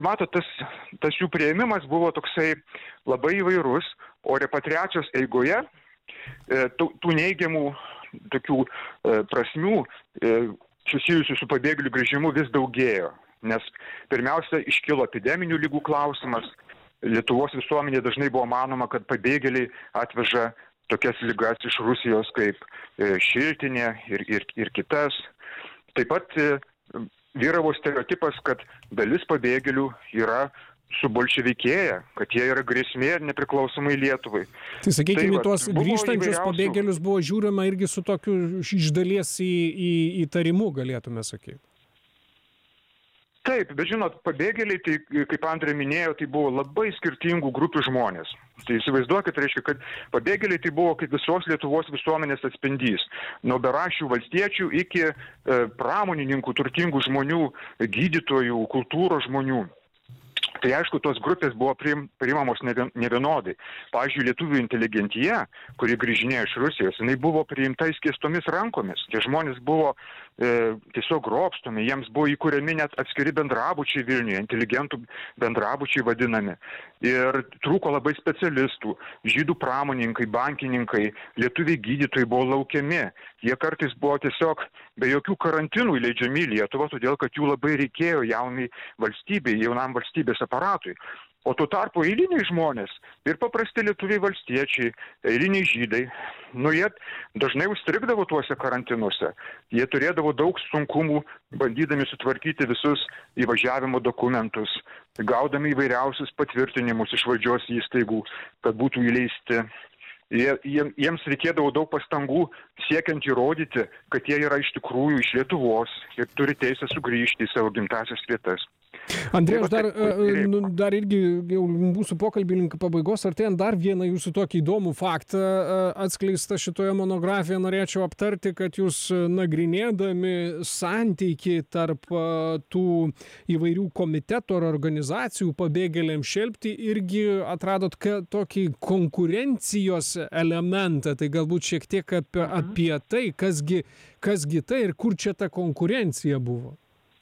matot, tas jų priėmimas buvo toksai labai įvairus, o repatriacijos eigoje tų neigiamų tokių prasmių susijusių su pabėgėlių grįžimu vis daugėjo. Nes pirmiausia, iškilo epideminių ligų klausimas. Lietuvos visuomenė dažnai buvo manoma, kad pabėgėliai atveža tokias ligas iš Rusijos kaip šiltinė ir kitas. Taip pat vyravo stereotipas, kad dalis pabėgėlių yra subolševikėję, kad jie yra grėsmė ir nepriklausomai Lietuvai. Tai sakykime, tuos grįžtančius pabėgėlius buvo žiūrima irgi su tokiu iš dalies įtarimu, galėtume sakyti. Taip, bet žinot, pabėgėliai, tai, kaip Andrė minėjo, tai buvo labai skirtingų grupių žmonės. Tai įsivaizduokit, reiškia, kad pabėgėliai tai buvo kaip visos Lietuvos visuomenės atspindys. Nuo beraščių valstiečių iki pramonininkų, turtingų žmonių, gydytojų, kultūros žmonių. Tai aišku, tos grupės buvo priimamos nevienodai. Pavyzdžiui, lietuvių inteligentija, kuri grįžinėjo iš Rusijos, jinai buvo priimta įskėstomis rankomis. Tie žmonės buvo tiesiog grobstomi, jiems buvo įkūriami net atskiri bendrabučiai Vilniuje, inteligentų bendrabučiai vadinami. Ir trūko labai specialistų, žydų pramoninkai, bankininkai, lietuviai gydytojai buvo laukiami. Jie kartais buvo tiesiog be jokių karantinų įleidžiami į Lietuvą, todėl kad jų labai reikėjo jaunam valstybės aparatui. O tuo tarpu eiliniai žmonės ir paprasti lietuviai valstiečiai, eiliniai žydai, jie dažnai užstrigdavo tuose karantinuose. Jie turėdavo daug sunkumų, bandydami sutvarkyti visus įvažiavimo dokumentus, gaudami įvairiausius patvirtinimus iš valdžios įstaigų, kad būtų įleisti. Jiems reikėdavo daug pastangų siekiant įrodyti, kad jie yra iš tikrųjų iš Lietuvos ir turi teisę sugrįžti į savo gimtasias vietas. Andrėjau, dar irgi mūsų pokalbininkų pabaigos artėjant dar vieną jūsų tokį įdomų faktą atskleistą šitoje monografijoje norėčiau aptarti, kad jūs nagrinėdami santykį tarp tų įvairių komitetų ar organizacijų pabėgėliams šelpti irgi atradot tokį konkurencijos elementą. Tai galbūt šiek tiek apie tai, kasgi tai ir kur čia ta konkurencija buvo.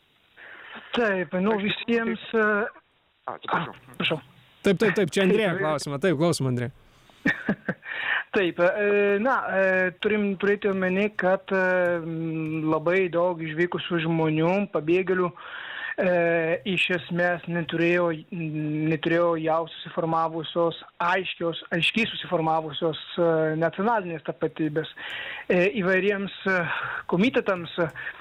Taip, visiems... Atsiprašau. Taip, čia Andrėja klausimą. Taip, klausim, Andrėja. Taip, turim turėti omeny, kad labai daug išvykusių žmonių, pabėgėlių, iš esmės neturėjo jau susiformavusios, aiškiai susiformavusios nacionalinės tapatybės. Įvairiems komitetams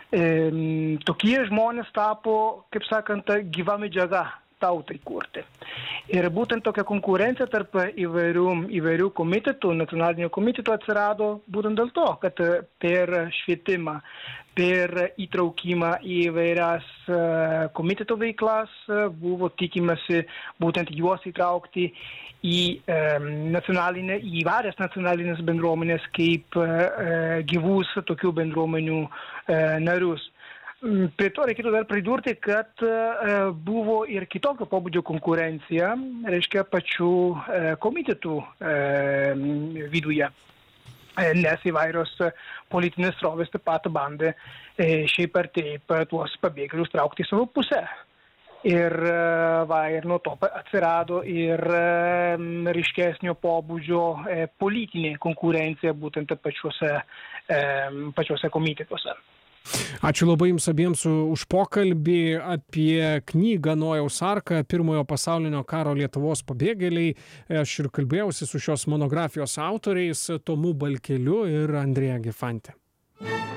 tokie žmonės tapo, kaip sakant, gyva medžiaga tautai kurti. Ir būtent tokia konkurencija tarp įvairių komitetų, nacionalinio komiteto atsirado būtent dėl to, kad per švietimą, per įtraukimą į įvairias komiteto veiklas buvo tikimasi būtent juos įtraukti į įvairias nacionalinės bendruomenės kaip gyvus tokių bendruomenių narius. Prie to reikėtų dar pridurti, kad buvo ir kitokio pobūdžio konkurencija, reiškia pačių komitetų viduje, nes įvairios politinės srovės taip pat bandė šiaip ar taip tuos pabėgėlius traukti į savo pusę. Ir nuo to atsirado ir ryškesnio pobūdžio politinė konkurencija būtent pačiuose komitetuose. Ačiū labai jums abiems už pokalbį apie knygą Nojaus arka, Pirmojo pasaulinio karo Lietuvos pabėgėliai. Aš ir kalbėjausi su šios monografijos autoriais Tomu Balkeliu ir Andrėja Gifante.